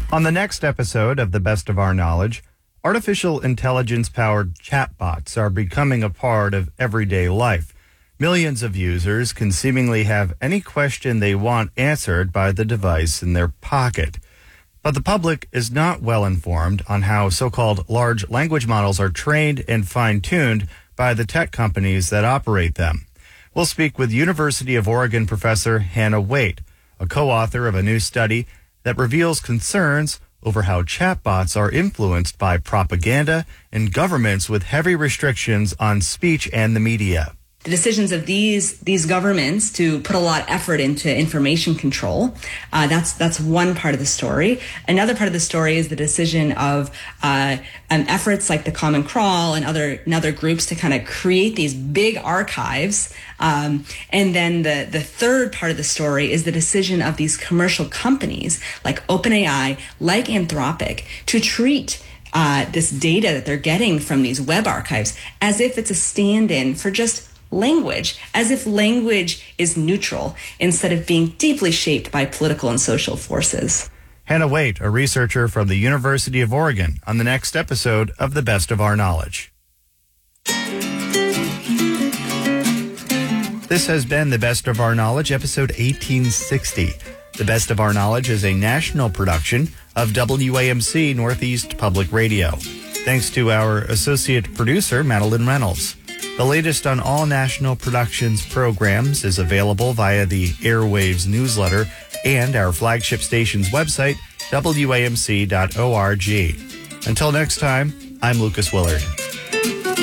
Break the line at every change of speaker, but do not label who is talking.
On the next episode of The Best of Our Knowledge, artificial intelligence-powered chatbots are becoming a part of everyday life. Millions of users can seemingly have any question they want answered by the device in their pocket. But the public is not well informed on how so-called large language models are trained and fine-tuned by the tech companies that operate them. We'll speak with University of Oregon professor Hannah Waite, a co-author of a new study that reveals concerns over how chatbots are influenced by propaganda and governments with heavy restrictions on speech and the media.
The decisions of these governments to put a lot of effort into information control, that's one part of the story. Another part of the story is the decision of efforts like the Common Crawl and other groups to kind of create these big archives. And then the third part of the story is the decision of these commercial companies like OpenAI, like Anthropic, to treat this data that they're getting from these web archives as if it's a stand-in for just language, as if language is neutral instead of being deeply shaped by political and social forces.
Hannah Waite, a researcher from the University of Oregon, on the next episode of The Best of Our Knowledge. This has been The Best of Our Knowledge, episode 1860. The Best of Our Knowledge is a national production of WAMC Northeast Public Radio. Thanks to our associate producer, Madeline Reynolds. The latest on all National Productions programs is available via the Airwaves newsletter and our flagship station's website, WAMC.org. Until next time, I'm Lucas Willard.